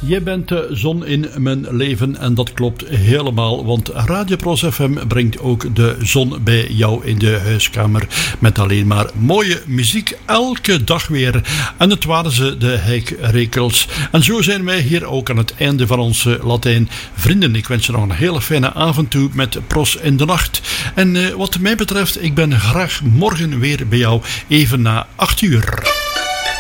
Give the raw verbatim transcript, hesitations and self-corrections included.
Je bent de zon in mijn leven en dat klopt helemaal, want Radio Pros F M brengt ook de zon bij jou in de huiskamer met alleen maar mooie muziek elke dag weer. En het waren ze, de Heikrekels. En zo zijn wij hier ook aan het einde van onze Latijn. Vrienden, ik wens je nog een hele fijne avond toe met Pros in de Nacht. En uh, wat mij betreft, ik ben graag morgen weer bij jou even na acht uur.